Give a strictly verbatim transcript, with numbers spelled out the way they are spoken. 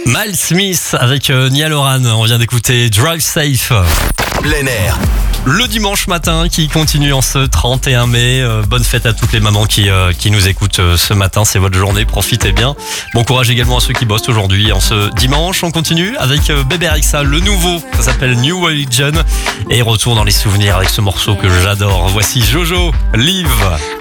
Miles Smith avec euh, Niall Horan. On vient d'écouter Drive Safe. Plein air. Le dimanche matin qui continue en ce trente et un mai. Euh, bonne fête à toutes les mamans qui, euh, qui nous écoutent euh, ce matin. C'est votre journée, profitez bien. Bon courage également à ceux qui bossent aujourd'hui en ce dimanche. On continue avec euh, Bébé Rexha, le nouveau. Ça s'appelle New Religion. Et retour dans les souvenirs avec ce morceau que j'adore. Voici Jojo, Live.